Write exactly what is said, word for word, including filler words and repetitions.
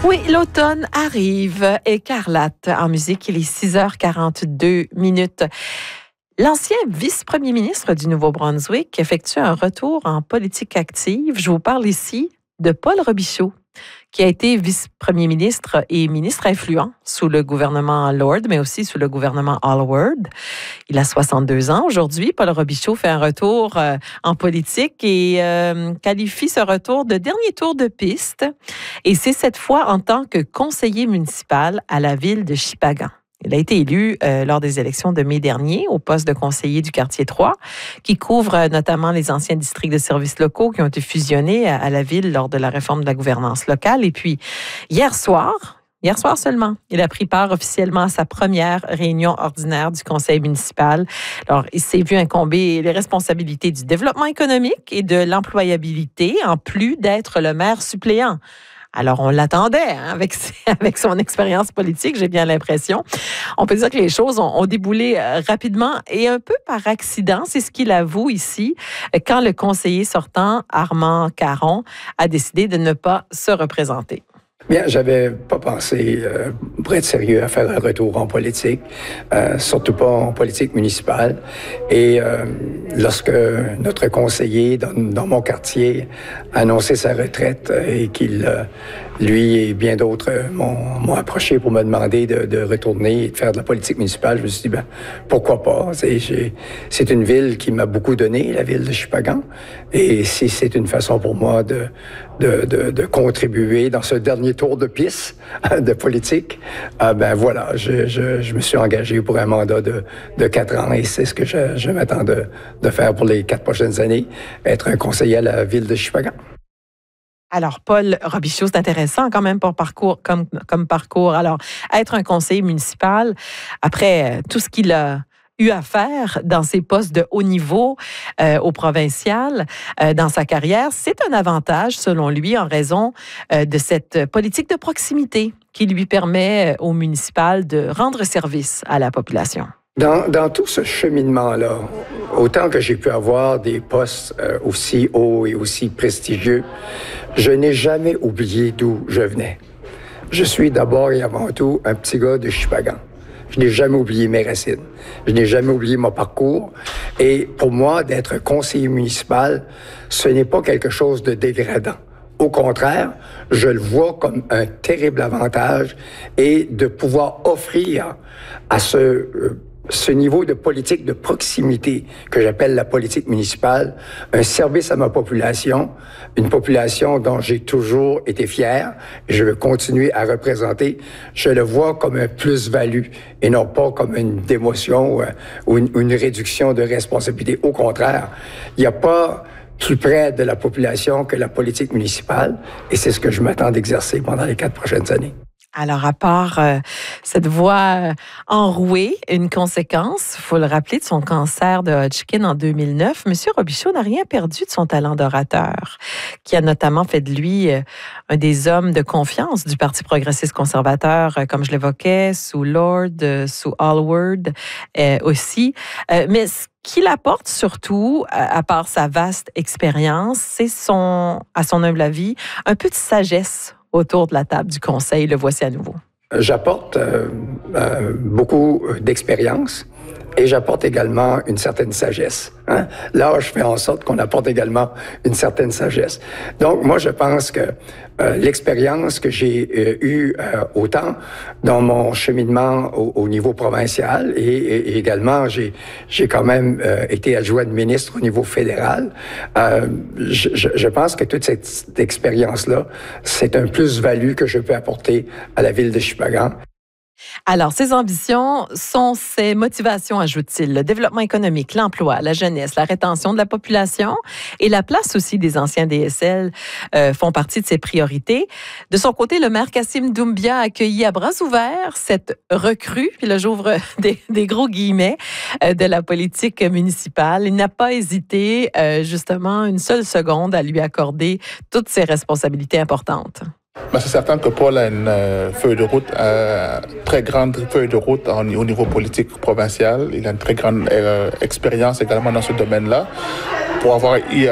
Oui, l'automne arrive. Écarlate en musique, il est six heures quarante-deux minutes. L'ancien vice-premier ministre du Nouveau-Brunswick effectue un retour en politique active. Je vous parle ici de Paul Robichaud, qui a été vice-premier ministre et ministre influent sous le gouvernement Lord, mais aussi sous le gouvernement Alward. Il a soixante-deux ans aujourd'hui. Paul Robichaud fait un retour euh, en politique et euh, qualifie ce retour de dernier tour de piste. Et c'est cette fois en tant que conseiller municipal à la ville de Shippagan. Il a été élu euh, lors des élections de mai dernier au poste de conseiller du quartier trois, qui couvre euh, notamment les anciens districts de services locaux qui ont été fusionnés à, à la ville lors de la réforme de la gouvernance locale. Et puis, hier soir, hier soir seulement, il a pris part officiellement à sa première réunion ordinaire du conseil municipal. Alors, il s'est vu incomber les responsabilités du développement économique et de l'employabilité, en plus d'être le maire suppléant. Alors, on l'attendait hein, avec, avec son expérience politique, j'ai bien l'impression. On peut dire que les choses ont, ont déboulé euh, rapidement et un peu par accident. C'est ce qu'il avoue ici quand le conseiller sortant, Armand Caron, a décidé de ne pas se représenter. Bien, j'avais pas pensé, euh, pour être sérieux, à faire un retour en politique, euh, surtout pas en politique municipale. Et euh, lorsque notre conseiller dans, dans mon quartier a annoncé sa retraite et qu'il, euh, lui et bien d'autres euh, m'ont, m'ont approché pour me demander de, de retourner et de faire de la politique municipale, je me suis dit, ben, pourquoi pas? C'est, j'ai, c'est une ville qui m'a beaucoup donné, la ville de Shippagan. Et si c'est une façon pour moi de, de, de, de contribuer dans ce dernier tour de piste de politique, euh, ben voilà, je, je, je me suis engagé pour un mandat de, de quatre ans et c'est ce que je, je m'attends de, de faire pour les quatre prochaines années, être un conseiller à la ville de Shippagan. Alors, Paul Robichaud, c'est intéressant quand même pour parcours, comme, comme parcours. Alors, être un conseiller municipal, après tout ce qu'il a eu à faire dans ses postes de haut niveau euh, au provincial euh, dans sa carrière, c'est un avantage selon lui en raison euh, de cette politique de proximité qui lui permet au municipal de rendre service à la population. Dans, dans tout ce cheminement-là, autant que j'ai pu avoir des postes euh, aussi hauts et aussi prestigieux, je n'ai jamais oublié d'où je venais. Je suis d'abord et avant tout un petit gars de Shippagan. Je n'ai jamais oublié mes racines. Je n'ai jamais oublié mon parcours. Et pour moi, d'être conseiller municipal, ce n'est pas quelque chose de dégradant. Au contraire, je le vois comme un terrible avantage et de pouvoir offrir à ce, euh, ce niveau de politique de proximité que j'appelle la politique municipale, un service à ma population, une population dont j'ai toujours été fier et je veux continuer à représenter. Je le vois comme un plus-value et non pas comme une démotion ou une, une réduction de responsabilité. Au contraire, il n'y a pas plus près de la population que la politique municipale et c'est ce que je m'attends d'exercer pendant les quatre prochaines années. Alors, à part euh, cette voix euh, enrouée, une conséquence, il faut le rappeler, de son cancer de Hodgkin en deux mille neuf, M. Robichaud n'a rien perdu de son talent d'orateur, qui a notamment fait de lui euh, un des hommes de confiance du Parti progressiste conservateur, euh, comme je l'évoquais, sous Lord, euh, sous Alward euh, aussi. Euh, mais ce qu'il apporte surtout, à, à part sa vaste expérience, c'est son, à son humble avis, un peu de sagesse autour de la table du conseil. Le voici à nouveau. J'apporte euh, euh, beaucoup d'expérience et j'apporte également une certaine sagesse. Hein? L'âge fait en sorte qu'on apporte également une certaine sagesse. Donc, moi, je pense que euh, l'expérience que j'ai euh, eue euh, autant dans mon cheminement au, au niveau provincial et, et, et également, j'ai, j'ai quand même euh, été adjoint de ministre au niveau fédéral. Euh, je, je, je pense que toute cette expérience-là, c'est un plus-value que je peux apporter à la ville de Shippagan. Alors, ses ambitions sont ses motivations, ajoute-t-il, le développement économique, l'emploi, la jeunesse, la rétention de la population et la place aussi des anciens D S L euh, font partie de ses priorités. De son côté, le maire Kassim Doumbia a accueilli à bras ouverts cette recrue, puis là j'ouvre des, des gros guillemets, euh, de la politique municipale. Il n'a pas hésité euh, justement une seule seconde à lui accorder toutes ses responsabilités importantes. Ben, c'est certain que Paul a une euh, feuille de route, euh, très grande feuille de route en, au niveau politique provincial. Il a une très grande euh, expérience également dans ce domaine-là. Pour avoir eu